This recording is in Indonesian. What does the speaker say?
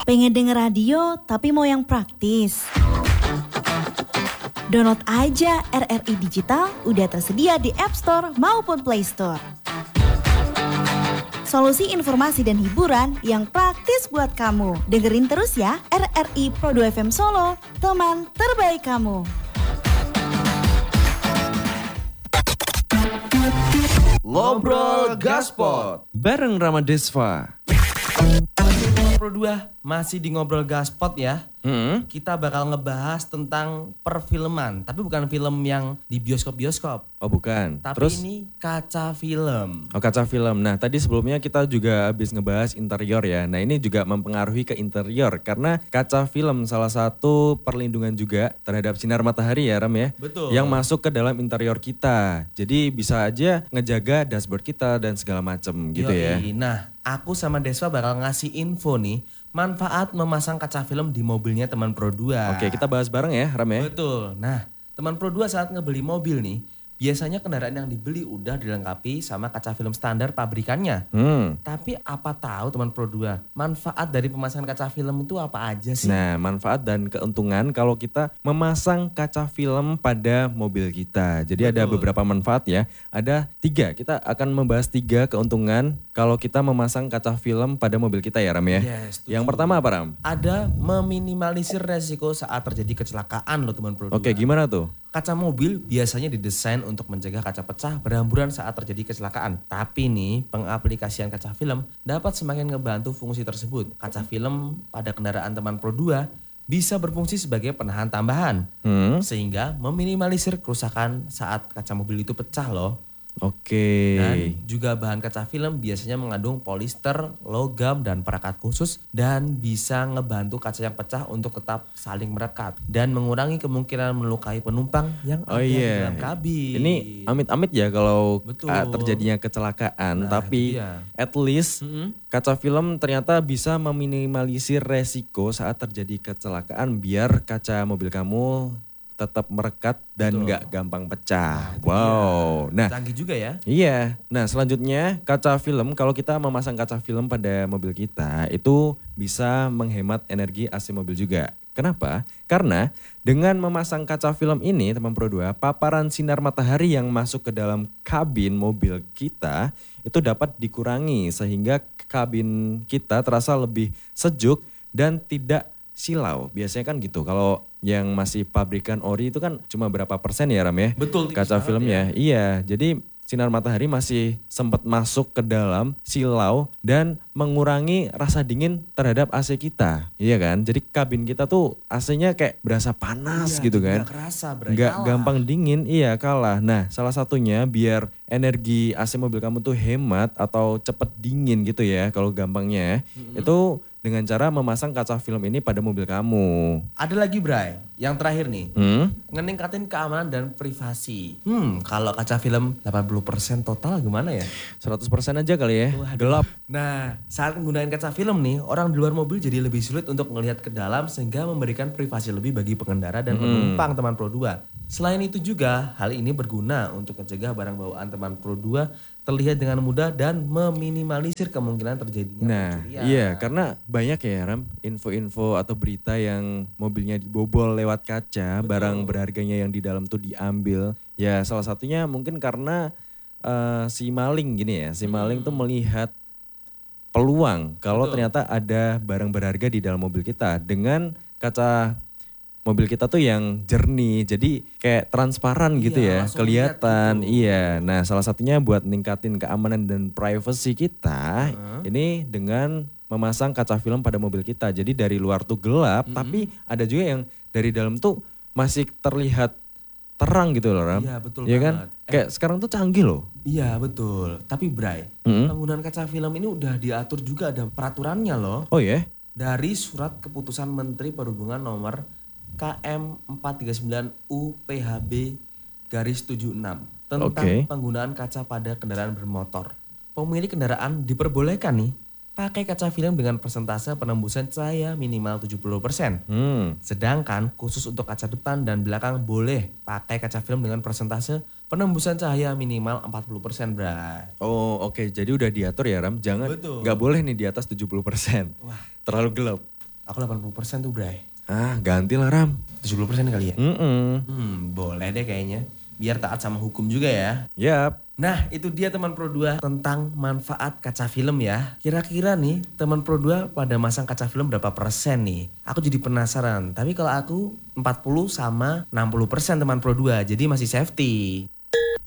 Pengen denger radio tapi mau yang praktis? Download aja RRI Digital, udah tersedia di App Store maupun Play Store. Solusi informasi dan hiburan yang praktis buat kamu. Dengerin terus ya RRI Pro 2 FM Solo, teman terbaik kamu. Ngobrol Gaspot bareng Rama Desva. Pro 2 masih di Ngobrol Gaspot ya. Kita bakal ngebahas tentang perfilman, tapi bukan film yang di bioskop-bioskop. Oh bukan. Tapi Terus ini kaca film. oh kaca film. Nah tadi sebelumnya kita juga habis ngebahas interior ya. Nah ini juga mempengaruhi ke interior karena kaca film salah satu perlindungan juga terhadap sinar matahari ya Ram ya. Betul. Yang masuk ke dalam interior kita. Jadi bisa aja ngejaga dashboard kita dan segala macem gitu ya. Nah, aku sama Deswa bakal ngasih info nih manfaat memasang kaca film di mobilnya teman Pro 2. Oke kita bahas bareng ya Ram ya. Betul. Nah, teman Pro 2 saat ngebeli mobil nih, biasanya kendaraan yang dibeli udah dilengkapi sama kaca film standar pabrikannya. Tapi apa tahu teman Pro 2, manfaat dari pemasangan kaca film itu apa aja sih? Nah manfaat dan keuntungan kalau kita memasang kaca film pada mobil kita. Jadi ada beberapa manfaat ya. Ada 3, kita akan membahas 3 keuntungan kalau kita memasang kaca film pada mobil kita ya Ram ya. Yes, yang pertama apa Ram? Ada meminimalisir resiko saat terjadi kecelakaan loh teman Pro 2. Oke gimana tuh? Kaca mobil biasanya didesain untuk mencegah kaca pecah berhamburan saat terjadi kecelakaan. Tapi nih, pengaplikasian kaca film dapat semakin ngebantu fungsi tersebut. Kaca film pada kendaraan teman Pro 2 bisa berfungsi sebagai penahan tambahan. Sehingga meminimalisir kerusakan saat kaca mobil itu pecah loh. Oke. Dan juga bahan kaca film biasanya mengandung polister, logam, dan perekat khusus dan bisa ngebantu kaca yang pecah untuk tetap saling merekat dan mengurangi kemungkinan melukai penumpang yang ada di dalam kabin. Ini amit-amit ya kalau Betul. terjadinya kecelakaan, Nah, tapi itu dia. at least kaca film ternyata bisa meminimalisir resiko saat terjadi kecelakaan biar kaca mobil kamu tetap merekat dan nggak gampang pecah. Wow. Nah, Canggih juga ya. iya. Nah, selanjutnya kaca film, kalau kita memasang kaca film pada mobil kita itu bisa menghemat energi AC mobil juga. Kenapa? Karena dengan memasang kaca film ini, teman Pro 2, paparan sinar matahari yang masuk ke dalam kabin mobil kita itu dapat dikurangi sehingga kabin kita terasa lebih sejuk dan tidak silau. Biasanya kan gitu. Kalau yang masih pabrikan ori itu kan cuma berapa persen ya Ram ya? Betul, tipis kaca banget filmnya. Iya, jadi sinar matahari masih sempat masuk ke dalam silau dan mengurangi rasa dingin terhadap AC kita. Iya kan? Jadi kabin kita tuh AC-nya kayak berasa panas gitu kan. Nggak kerasa, Nggak gampang dingin, iya kalah. Nah salah satunya biar energi AC mobil kamu tuh hemat atau cepet dingin gitu ya kalau gampangnya. Itu dengan cara memasang kaca film ini pada mobil kamu. Ada lagi Bray, yang terakhir nih. Ngeningkatin keamanan dan privasi. Kalau kaca film 80% total gimana ya? 100% aja kali ya, gelap. Nah, saat menggunakan kaca film nih, orang di luar mobil jadi lebih sulit untuk melihat ke dalam sehingga memberikan privasi lebih bagi pengendara dan penumpang teman Pro 2. Selain itu juga, hal ini berguna untuk mencegah barang bawaan teman Pro 2 terlihat dengan mudah dan meminimalisir kemungkinan terjadinya pencurian. Iya, karena banyak ya Ram, info-info atau berita yang mobilnya dibobol lewat kaca, barang berharganya yang di dalam tuh diambil. Ya salah satunya mungkin karena si maling gini ya, si maling tuh melihat peluang kalau ternyata ada barang berharga di dalam mobil kita dengan kaca mobil kita tuh yang jernih, jadi kayak transparan gitu ya, langsung kelihatan. lihat gitu. Iya, nah salah satunya buat ningkatin keamanan dan privacy kita, ini dengan memasang kaca film pada mobil kita. Jadi dari luar tuh gelap, tapi ada juga yang dari dalam tuh masih terlihat terang gitu loh Ram. Iya betul Iya kan? banget. Kayak sekarang tuh canggih loh. Iya betul, tapi Bray, penggunaan kaca film ini udah diatur juga, ada peraturannya loh. Oh ya? Dari surat keputusan Menteri Perhubungan nomor KM 439 UPHB garis 76 tentang penggunaan kaca pada kendaraan bermotor. Pemilik kendaraan diperbolehkan nih pakai kaca film dengan persentase penembusan cahaya minimal 70%. Sedangkan khusus untuk kaca depan dan belakang boleh pakai kaca film dengan persentase penembusan cahaya minimal 40%, Bray. Oh oke, jadi udah diatur ya Ram, jangan Betul. nggak boleh nih di atas 70%. Wah. Terlalu gelap. Aku 80% tuh, Bray. Ah, gantilah Ram. 70% kali ya? Mm-mm. Boleh deh kayaknya. Biar taat sama hukum juga ya. Yap. Nah, itu dia teman Pro 2 tentang manfaat kaca film ya. Kira-kira nih teman Pro 2 pada masang kaca film berapa persen nih? Aku jadi penasaran. Tapi kalau aku 40 sama 60% teman Pro 2, jadi masih safety.